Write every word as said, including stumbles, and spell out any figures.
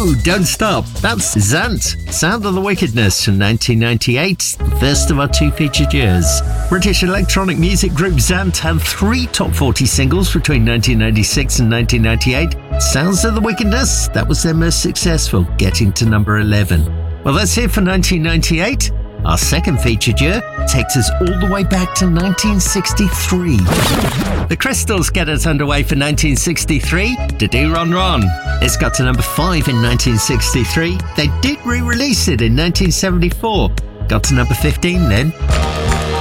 Whoa, don't stop. That's Zant, Sound of the Wickedness from nineteen ninety-eight, the first of our two featured years. British electronic music group Zant had three top forty singles between nineteen ninety-six and nineteen ninety-eight. Sounds of the Wickedness, that was their most successful, getting to number eleven. Well, that's it for nineteen ninety-eight. Our second featured year takes us all the way back to nineteen sixty-three. The Crystals get us underway for nineteen sixty-three, Da Dee Ron Ron. It's got to number five in nineteen sixty-three. They did re-release it in nineteen seventy-four. Got to number fifteen then.